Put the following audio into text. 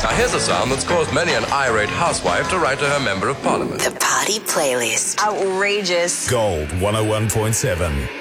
Now here's a sound that's caused many an irate housewife to write to her Member of Parliament. The Party Playlist. Outrageous. Gold 101.7.